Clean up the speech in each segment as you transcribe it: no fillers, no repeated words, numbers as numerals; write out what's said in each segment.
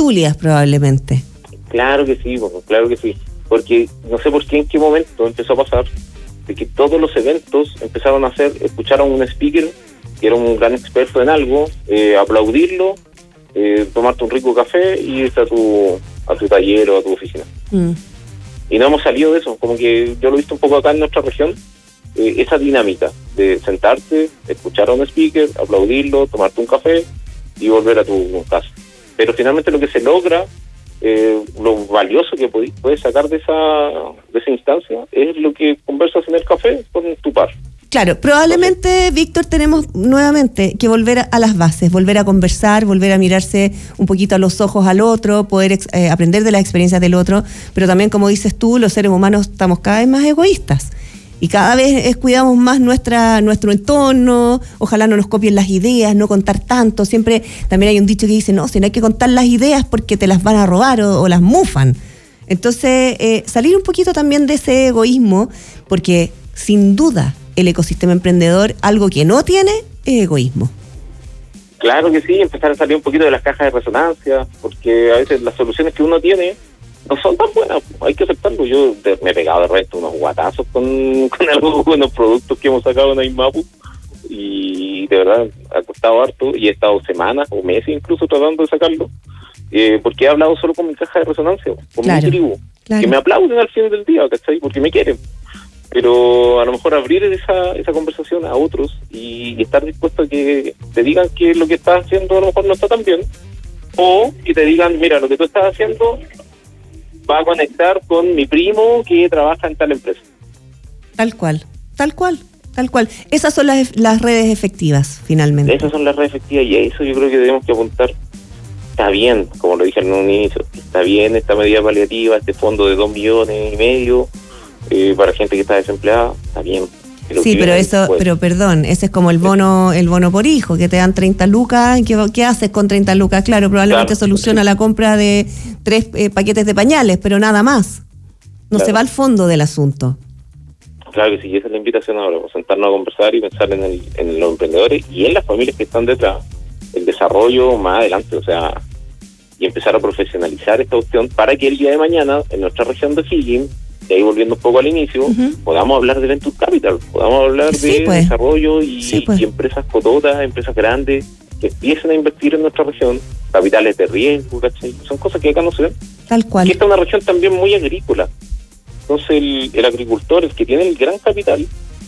tertulias probablemente. Claro que sí, porque no sé por qué, en qué momento empezó a pasar de que todos los eventos empezaron a escuchar a un speaker que era un gran experto en algo, aplaudirlo, tomarte un rico café y irte a tu taller o a tu oficina. Y no hemos salido de eso, como que yo lo he visto un poco acá en nuestra región, esa dinámica de sentarte, escuchar a un speaker, aplaudirlo, tomarte un café y volver a tu casa. Pero finalmente lo que se logra, lo valioso que puedes sacar de esa instancia es lo que conversas en el café con tu par. Claro, probablemente, Víctor, tenemos nuevamente que volver a las bases, volver a conversar, volver a mirarse un poquito a los ojos al otro, poder aprender de las experiencias del otro, pero también, como dices tú, los seres humanos estamos cada vez más egoístas y cada vez cuidamos más nuestro entorno, ojalá no nos copien las ideas, no contar tanto. Siempre también hay un dicho que dice, no, si no hay que contar las ideas porque te las van a robar o las mufan. Entonces, salir un poquito también de ese egoísmo, porque sin duda el ecosistema emprendedor, algo que no tiene, es egoísmo. Claro que sí, empezar a salir un poquito de las cajas de resonancia, porque a veces las soluciones que uno tiene no son tan buenas, hay que aceptarlo. Yo me he pegado de resto unos guatazos con algunos buenos productos que hemos sacado en Aimapu, y de verdad ha costado harto, y he estado semanas o meses incluso tratando de sacarlo, porque he hablado solo con mi caja de resonancia, con mi tribu, que me aplauden al fin del día, ¿cachai? Porque me quieren. Pero a lo mejor abrir esa conversación a otros y estar dispuesto a que te digan que lo que estás haciendo a lo mejor no está tan bien, o que te digan, mira, lo que tú estás haciendo va a conectar con mi primo que trabaja en tal empresa. Tal cual. Esas son las redes efectivas, finalmente. Esas son las redes efectivas, y a eso yo creo que tenemos que apuntar. Está bien, como lo dije en un inicio, está bien esta medida paliativa, este fondo de 2,5 millones para gente que está desempleada, está bien. Sí, pero perdón, ese es como el bono por hijo, que te dan 30 lucas, ¿qué haces con 30 lucas? Claro, probablemente soluciona la compra de 3 paquetes de pañales, pero nada más. No se va al fondo del asunto. Claro que sí, esa es la invitación ahora, pues, sentarnos a conversar y pensar en los emprendedores y en las familias que están detrás, el desarrollo más adelante, o sea, y empezar a profesionalizar esta opción para que el día de mañana, en nuestra región de O'Higgins, y ahí volviendo un poco al inicio, podamos hablar de Venture Capital, podamos hablar de desarrollo y empresas cototas, empresas grandes que empiecen a invertir en nuestra región, capitales de riesgo, ¿cachai? Son cosas que acá no se ven. Tal cual. Y esta es una región también muy agrícola. Entonces el agricultor, el que tiene el gran capital,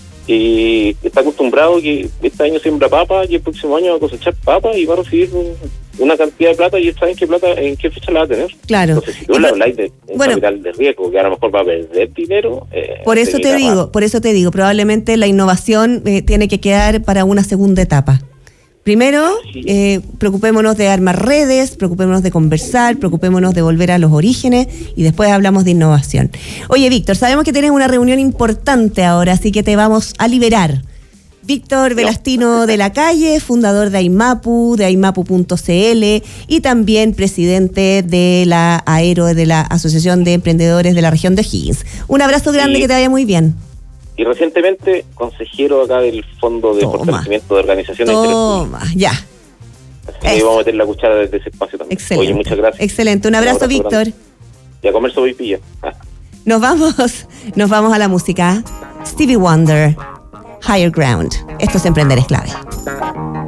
está acostumbrado que este año siembra papa y el próximo año va a cosechar papa y va a recibir una cantidad de plata, y saben en qué fecha la va a tener. Claro. Entonces, si tú le habláis de un capital de riesgo que a lo mejor va a perder dinero... Por eso te digo, probablemente la innovación tiene que quedar para una segunda etapa. Primero, preocupémonos de armar redes, preocupémonos de conversar, preocupémonos de volver a los orígenes, y después hablamos de innovación. Oye, Víctor, sabemos que tienes una reunión importante ahora, así que te vamos a liberar. Víctor Velastino de la Calle, fundador de Aimapu, de aimapu.cl, y también presidente de la AERO, de la Asociación de Emprendedores de la región de O'Higgins. Un abrazo grande, que te vaya muy bien. Y recientemente consejero acá del Fondo de Fortalecimiento de Organizaciones. Ya. Así que vamos a meter la cuchara desde ese espacio también. Excelente. Oye, muchas gracias. Excelente, un abrazo, Víctor. Grande. Y a comer sopaipilla. Nos vamos a la música. Stevie Wonder, Higher Ground. Esto es Emprender es Clave.